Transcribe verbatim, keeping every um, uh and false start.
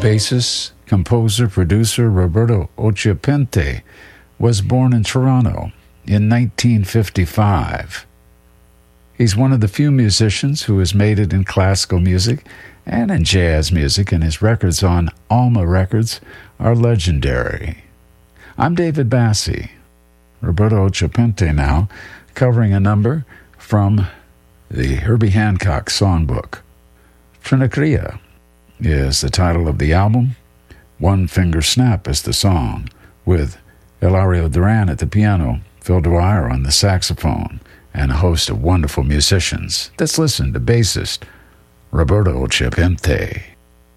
Bassist, composer, producer Roberto Occhipente was born in Toronto in nineteen fifty-five. He's one of the few musicians who has made it in classical music and in jazz music, and his records on Alma Records are legendary. I'm David Bassi. Roberto Occhipente now, covering a number from the Herbie Hancock songbook. Trinacria is the title of the album. One Finger Snap is the song, with Hilario Duran at the piano, Phil Dwyer on the saxophone, and a host of wonderful musicians. Let's listen to bassist Roberto Occhipente.